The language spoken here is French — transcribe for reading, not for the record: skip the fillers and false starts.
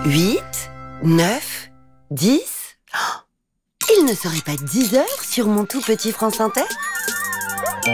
8, 9, 10. Il ne serait pas 10 heures sur mon tout petit France Inter ?